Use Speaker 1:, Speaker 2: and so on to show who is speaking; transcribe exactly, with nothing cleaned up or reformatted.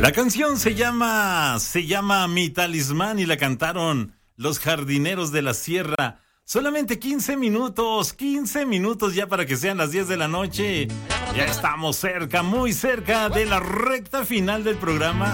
Speaker 1: La canción se llama, se llama Mi Talismán y la cantaron Los Jardineros de la Sierra. Solamente quince minutos, quince minutos ya para que sean las diez de la noche. Ya estamos cerca, muy cerca de la recta final del programa.